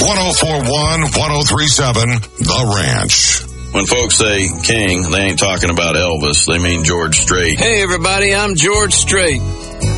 1041, 1037, The Ranch. When folks say King, they ain't talking about Elvis. They mean George Strait. Hey, everybody, I'm George Strait.